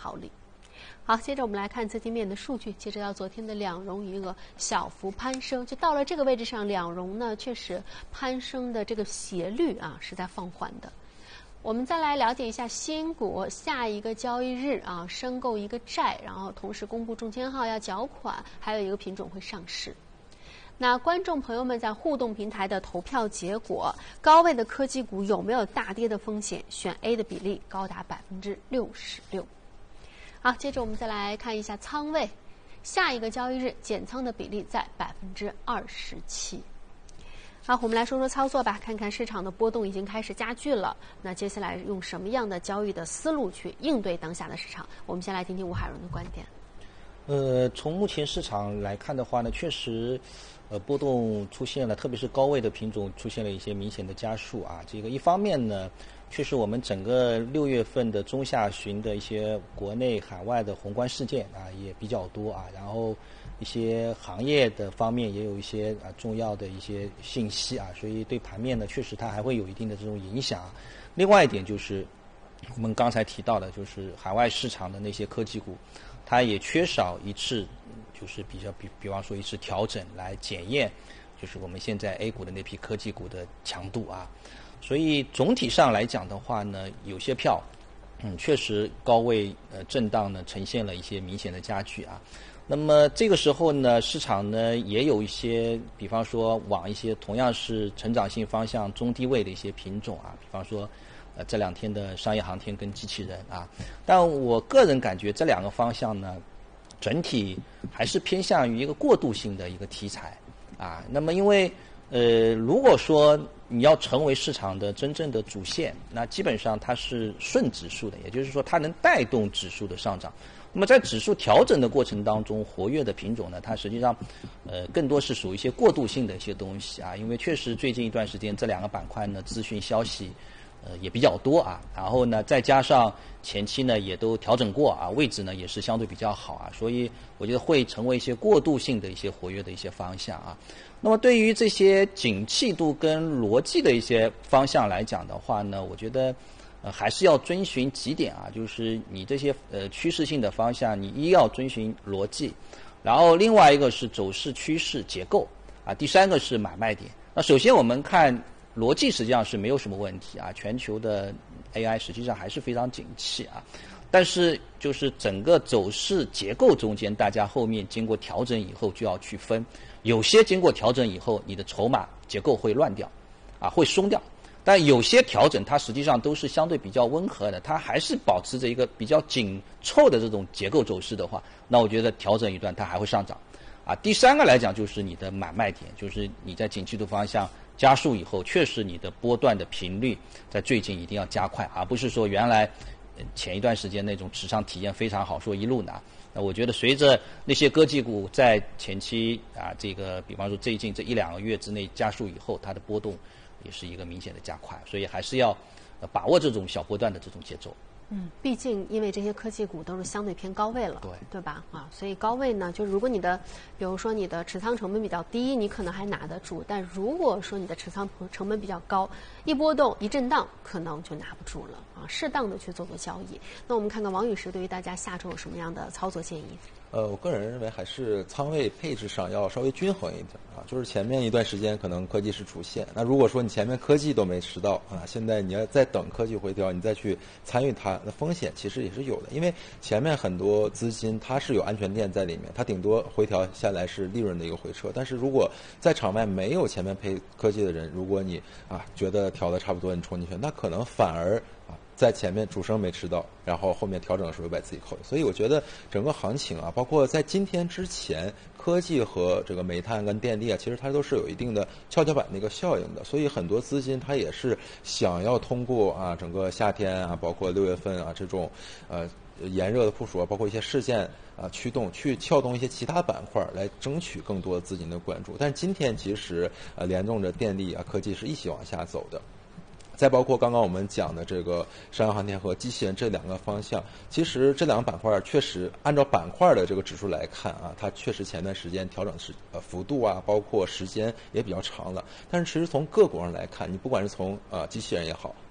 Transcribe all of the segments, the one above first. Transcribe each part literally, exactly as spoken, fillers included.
逃离。好，接着我们来看资金面的数据。接着到昨天的两融余额小幅攀升，就到了这个位置上，两融呢确实攀升的这个斜率啊是在放缓的。我们再来了解一下新股下一个交易日啊申购一个债，然后同时公布中签号要缴款，还有一个品种会上市。那观众朋友们在互动平台的投票结果，高位的科技股有没有大跌的风险？选 A 的比例高达百分之六十六。好，接着我们再来看一下仓位，下一个交易日减仓的比例在百分之二十七。好，我们来说说操作吧，看看市场的波动已经开始加剧了。那接下来用什么样的交易的思路去应对当下的市场？我们先来听听吴海荣的观点。 呃，从目前市场来看的话呢，确实，呃，波动出现了，特别是高位的品种出现了一些明显的加速啊。这个一方面呢，确实我们整个六月份的中下旬的一些国内海外的宏观事件啊也比较多啊，然后一些行业的方面也有一些啊重要的一些信息啊，所以对盘面呢确实它还会有一定的这种影响。另外一点就是我们刚才提到的，就是海外市场的那些科技股，它也缺少一次就是比较比比方说一次调整来检验，就是我们现在 A 股的那批科技股的强度啊。所以总体上来讲的话呢，有些票，嗯，确实高位呃震荡呢呈现了一些明显的加剧啊。那么这个时候呢，市场呢也有一些，比方说往一些同样是成长性方向中低位的一些品种啊，比方说呃这两天的商业航天跟机器人啊。但我个人感觉这两个方向呢，整体还是偏向于一个过渡性的一个题材啊。那么因为呃，如果说你要成为市场的真正的主线，那基本上它是顺指数的，也就是说它能带动指数的上涨。那么在指数调整的过程当中，活跃的品种呢，它实际上呃更多是属于一些过渡性的一些东西啊。因为确实最近一段时间这两个板块呢，资讯消息呃也比较多啊，然后呢再加上前期呢也都调整过啊，位置呢也是相对比较好啊，所以我觉得会成为一些过渡性的一些活跃的一些方向啊。那么对于这些景气度跟逻辑的一些方向来讲的话呢，我觉得呃还是要遵循几点啊，就是你这些呃趋势性的方向，你一要遵循逻辑，然后另外一个是走势趋势结构啊，第三个是买卖点。那首先我们看逻辑实际上是没有什么问题啊，全球的 A I 实际上还是非常景气啊，但是就是整个走势结构中间，大家后面经过调整以后就要去分，有些经过调整以后，你的筹码结构会乱掉，啊，会松掉。但有些调整它实际上都是相对比较温和的，它还是保持着一个比较紧凑的这种结构走势的话，那我觉得调整一段它还会上涨。啊，第三个来讲就是你的买卖点，就是你在景气度方向加速以后，确实你的波段的频率在最近一定要加快，而不是说原来前一段时间那种持仓体验非常好，说一路拿。那我觉得随着那些科技股在前期啊，这个比方说最近这一两个月之内加速以后，它的波动也是一个明显的加快，所以还是要把握这种小波段的这种节奏。 嗯，毕竟因为这些科技股都是相对偏高位了， 对对吧？啊，所以高位呢，就如果你的，比如说你的持仓成本比较低，你可能还拿得住；但如果说你的持仓成本比较高，一波动一震荡，可能就拿不住了啊。适当的去做做交易。那我们看看王宇石对于大家下周有什么样的操作建议？ 呃，我个人认为还是仓位配置上要稍微均衡一点啊。就是前面一段时间可能科技是主线，那如果说你前面科技都没吃到啊，现在你要再等科技回调，你再去参与它，那风险其实也是有的。因为前面很多资金它是有安全垫在里面，它顶多回调下来是利润的一个回撤。但是如果在场外没有前面配科技的人，如果你啊觉得调的差不多，你冲进去，那可能反而啊。在前面主升没吃到，然后后面调整的时候又把自己扣。所以我觉得整个行情啊，包括在今天之前，科技和这个煤炭跟电力啊，其实它都是有一定的跷跷板的一个效应的。所以很多资金它也是想要通过啊整个夏天啊，包括六月份啊这种呃炎热的酷暑啊，包括一些事件啊驱动，去撬动一些其他板块来争取更多资金的关注。但是今天其实呃联动着电力啊科技是一起往下走的。再包括刚刚我们讲的这个商业航天和机器人这两个方向，其实这两个板块确实按照板块的这个指数来看啊，它确实前段时间调整是呃幅度啊，包括时间也比较长了。但是其实从个股上来看，你不管是从呃机器人也好，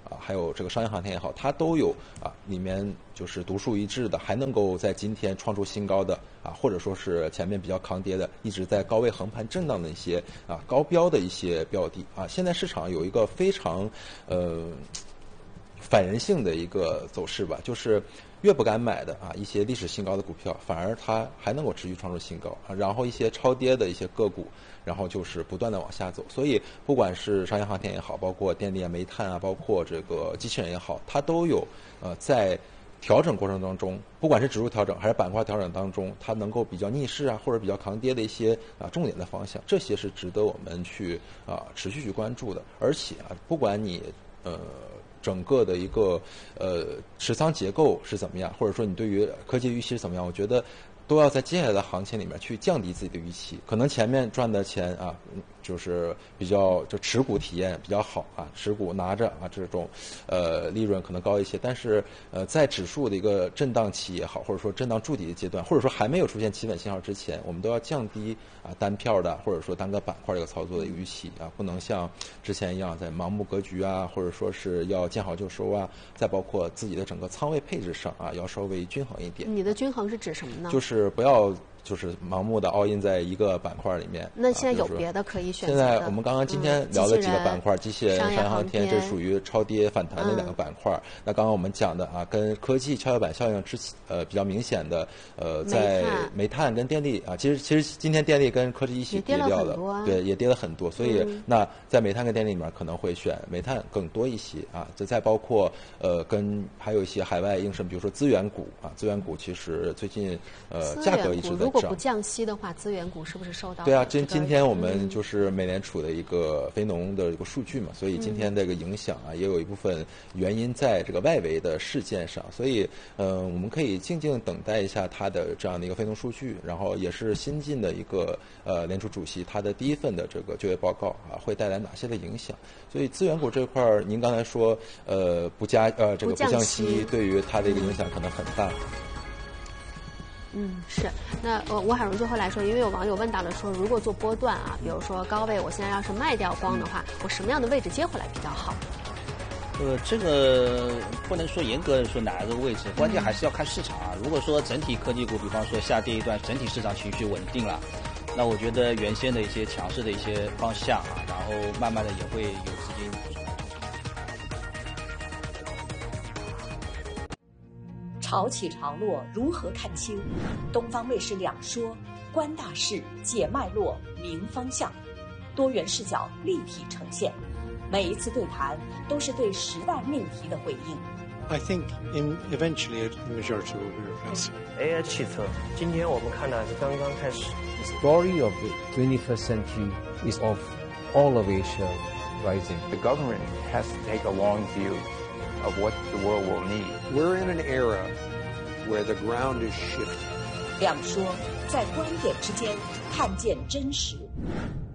啊，还有这个商业航天也好，它都有啊里面就是独树一帜的，还能够在今天创出新高的啊，或者说是前面比较抗跌的，一直在高位横盘震荡的一些啊高标的一些标的啊。现在市场有一个非常呃反人性的一个走势吧，就是越不敢买的啊一些历史新高的股票，反而它还能够持续创出新高啊，然后一些超跌的一些个股，然后就是不断的往下走。所以不管是商业航天也好，包括电力啊、煤炭啊，包括这个机器人也好，它都有呃在调整过程当中，不管是指数调整还是板块调整当中，它能够比较逆势啊，或者比较抗跌的一些啊重点的方向，这些是值得我们去啊持续去关注的。而且啊，不管你呃。整个的一个呃持仓结构是怎么样，或者说你对于科技预期是怎么样，我觉得都要在接下来的行情里面去降低自己的预期。可能前面赚的钱啊，就是比较就持股体验比较好啊，持股拿着啊这种呃利润可能高一些，但是呃在指数的一个震荡期也好，或者说震荡筑底的阶段，或者说还没有出现企稳信号之前，我们都要降低啊单票的或者说单个板块这个操作的预期啊，不能像之前一样在盲目格局啊，或者说是要见好就收啊，再包括自己的整个仓位配置上啊，要稍微均衡一点。 你的均衡是指什么呢？ 就是不要就是盲目的 all in 在一个板块里面。 那现在有别的可以选择的？ 现在我们刚刚今天聊了几个板块，机器人、商业航天，这属于超跌反弹的两个板块。嗯、那刚刚我们讲的啊，跟科技跷跷板效应之呃比较明显的呃，在煤炭跟电力啊，其实其实今天电力跟科技一起跌掉了， 啊、 对，也跌了很多。所以、嗯、那在煤炭跟电力里面可能会选煤炭更多一些啊。这再包括呃跟还有一些海外应声，比如说资源股啊，资源股其实最近呃价格一直在涨。 如果不降息的话，资源股是不是受到？ 对啊，今今天我们就是美联储的一个非农的一个数据嘛，所以今天这个影响啊，也有一部分原因在这个外围的事件上，所以嗯、呃，我们可以静静等待一下它的这样的一个非农数据，然后也是新进的一个呃联储主席他的第一份的这个就业报告啊，会带来哪些的影响？所以资源股这块儿，您刚才说呃不加呃这个不降息，对于它的一个影响可能很大。 嗯，是。那呃，吴海荣最后来说，因为有网友问到了说，如果做波段啊，比如说高位，我现在要是卖掉光的话，我什么样的位置接回来比较好？ 呃，这个不能说严格的说哪一个位置，关键还是要看市场啊。如果说整体科技股，比方说下跌一段，整体市场情绪稳定了，那我觉得原先的一些强势的一些方向啊，然后慢慢的也会有资金。 潮起潮落如何看清？东方卫视两说，观大势，解脉络，明方向，多元视角立体呈现。每一次对谈都是对时代命题的回应。 I think in eventually the majority will be replaced. A I 汽车，今天我们看的是刚刚开始。 The story of the twenty-first century is of all of Asia rising. The government has to take a long view of what the world will need. We're in an era where the ground is shifting. 两说，在观点之间看见真实。